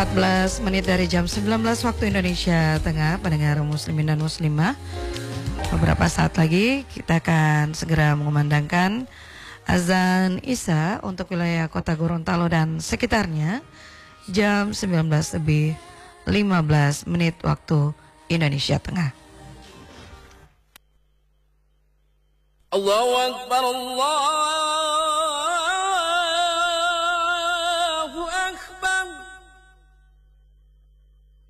14 menit dari jam 19 waktu Indonesia Tengah, pendengar muslimin dan muslimah. Beberapa saat lagi kita akan segera mengumandangkan azan Isya untuk wilayah kota Gorontalo dan sekitarnya jam 19 lebih 15 menit waktu Indonesia Tengah. Allahu Akbar, Allah